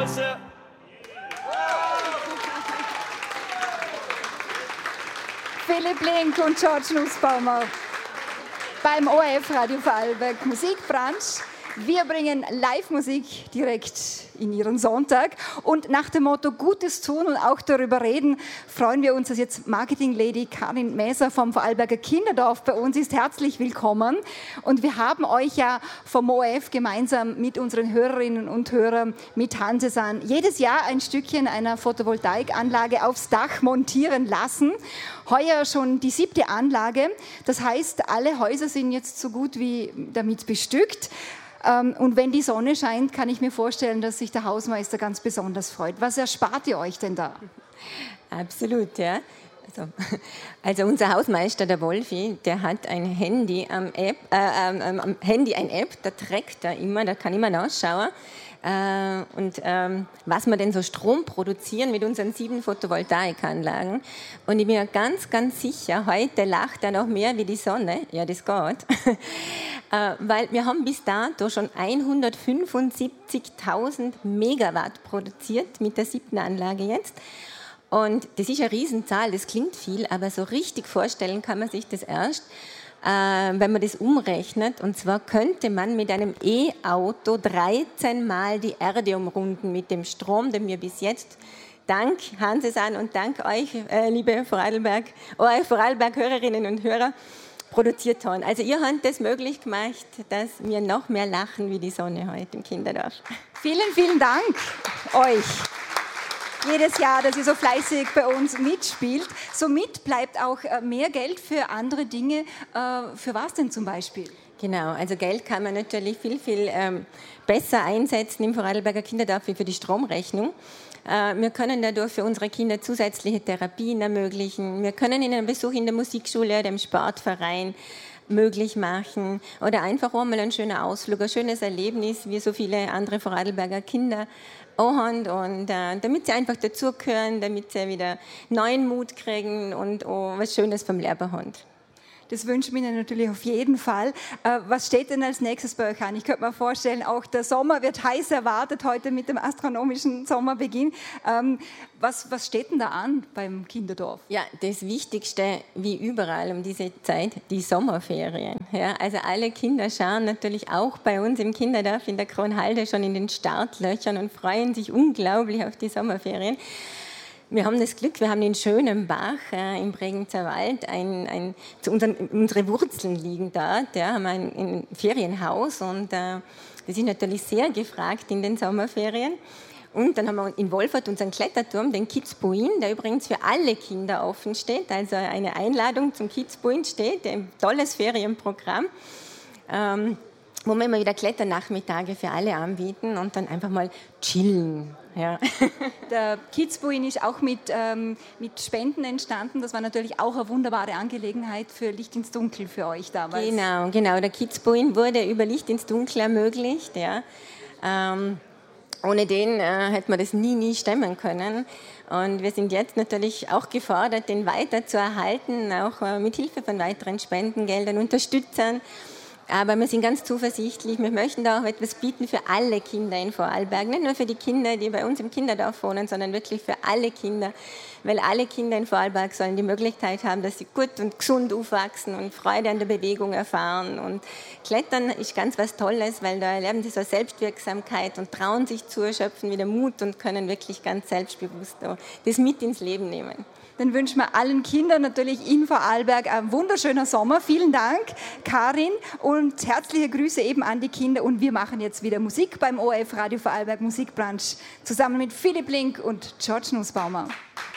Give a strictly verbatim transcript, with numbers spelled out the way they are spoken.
Applaus. Philipp Link und George Nussbaumer beim O R F-Radio Vorarlberg Musikbranche. Wir bringen Live-Musik direkt in Ihren Sonntag. Und nach dem Motto Gutes tun und auch darüber reden, freuen wir uns, dass jetzt Marketing-Lady Karin Mäser vom Vorarlberger Kinderdorf bei uns ist. Herzlich willkommen. Und wir haben euch ja vom O R F gemeinsam mit unseren Hörerinnen und Hörern mit Hansesan jedes Jahr ein Stückchen einer Photovoltaikanlage aufs Dach montieren lassen. Heuer schon die siebte Anlage. Das heißt, alle Häuser sind jetzt so gut wie damit bestückt. Und wenn die Sonne scheint, kann ich mir vorstellen, dass sich der Hausmeister ganz besonders freut. Was erspart ihr euch denn da? Absolut, ja. Also, also unser Hausmeister, der Wolfi, der hat ein Handy am App, äh, ähm, am Handy ein App, da trägt er immer, da kann immer nachschauen. Äh, und ähm, was wir denn so Strom produzieren mit unseren sieben Photovoltaikanlagen. Und ich bin mir ganz, ganz sicher, heute lacht er noch mehr wie die Sonne. Ja, das geht. äh, weil wir haben bis dato schon hundertfünfundsiebzigtausend Megawatt produziert mit der siebten Anlage jetzt. Und das ist eine Riesenzahl, das klingt viel, aber so richtig vorstellen kann man sich das erst, wenn man das umrechnet. Und zwar könnte man mit einem E-Auto dreizehn Mal die Erde umrunden mit dem Strom, den wir bis jetzt dank Hansesan und dank euch, äh, liebe Vorarlberg, eure Vorarlberg-Hörerinnen und Hörer, produziert haben. Also ihr habt das möglich gemacht, dass wir noch mehr lachen wie die Sonne heute im Kinderdorf. Vielen, vielen Dank euch. Jedes Jahr, dass ihr so fleißig bei uns mitspielt. Somit bleibt auch mehr Geld für andere Dinge. Für was denn zum Beispiel? Genau, also Geld kann man natürlich viel, viel ähm, besser einsetzen im Vorarlberger Kinderdorf wie für die Stromrechnung. Äh, wir können dadurch für unsere Kinder zusätzliche Therapien ermöglichen. Wir können ihnen einen Besuch in der Musikschule oder im Sportverein möglich machen oder einfach einmal ein schöner Ausflug, ein schönes Erlebnis, wie so viele andere Vorarlberger Kinder auch haben. Und äh, damit sie einfach dazugehören, damit sie wieder neuen Mut kriegen und auch was Schönes vom Leben haben. Das wünschen wir Ihnen natürlich auf jeden Fall. Äh, was steht denn als nächstes bei euch an? Ich könnte mir vorstellen, auch der Sommer wird heiß erwartet, heute mit dem astronomischen Sommerbeginn. Ähm, was, was steht denn da an beim Kinderdorf? Ja, das Wichtigste, wie überall um diese Zeit, die Sommerferien. Ja, also alle Kinder schauen natürlich auch bei uns im Kinderdorf in der Kronhalde schon in den Startlöchern und freuen sich unglaublich auf die Sommerferien. Wir haben das Glück, wir haben in Schönenbach äh, im Bregenzer Wald, ein, ein, zu unseren, unsere Wurzeln liegen dort, ja, haben ein, ein Ferienhaus und äh, das ist natürlich sehr gefragt in den Sommerferien. Und dann haben wir in Wolfert unseren Kletterturm, den Kitzbuin, der übrigens für alle Kinder offen steht, also eine Einladung zum Kitzbuin steht, ein tolles Ferienprogramm. Ähm, wo wir immer wieder Kletternachmittage für alle anbieten und dann einfach mal chillen. Ja. Der Kitzbuin ist auch mit, ähm, mit Spenden entstanden. Das war natürlich auch eine wunderbare Angelegenheit für Licht ins Dunkel für euch damals. Genau, genau. Der Kitzbuin wurde über Licht ins Dunkel ermöglicht. Ja. Ähm, ohne den äh, hätte man das nie, nie stemmen können. Und wir sind jetzt natürlich auch gefordert, den weiter zu erhalten, auch äh, mit Hilfe von weiteren Spendengeldern, Unterstützern. Aber wir sind ganz zuversichtlich, wir möchten da auch etwas bieten für alle Kinder in Vorarlberg. Nicht nur für die Kinder, die bei uns im Kinderdorf wohnen, sondern wirklich für alle Kinder. Weil alle Kinder in Vorarlberg sollen die Möglichkeit haben, dass sie gut und gesund aufwachsen und Freude an der Bewegung erfahren. Und Klettern ist ganz was Tolles, weil da erleben sie so Selbstwirksamkeit und trauen sich zu, schöpfen wieder Mut und können wirklich ganz selbstbewusst das mit ins Leben nehmen. Dann wünschen wir allen Kindern natürlich in Vorarlberg einen wunderschönen Sommer. Vielen Dank, Karin, und herzliche Grüße eben an die Kinder. Und wir machen jetzt wieder Musik beim O R F Radio Vorarlberg Musikbranche zusammen mit Philipp Link und George Nussbaumer.